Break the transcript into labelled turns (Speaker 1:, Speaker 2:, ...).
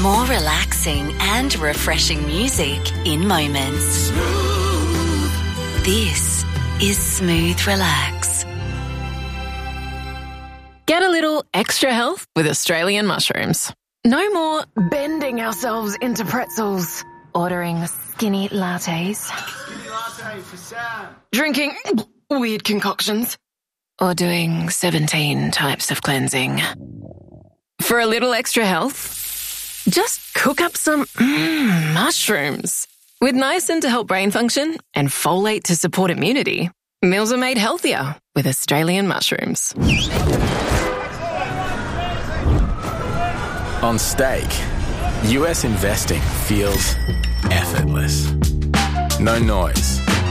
Speaker 1: More relaxing and refreshing music in moments. This is Smooth Relax.
Speaker 2: Get a little extra health with Australian mushrooms. No more bending ourselves into pretzels, ordering skinny lattes,
Speaker 3: Skinny latte for Sam.
Speaker 2: drinking weird concoctions, or doing 17 types of cleansing. For a little extra health, just cook up some mushrooms. With niacin to help brain function and folate to support immunity, meals are made healthier with Australian mushrooms.
Speaker 4: On stake, US investing feels effortless. No noise,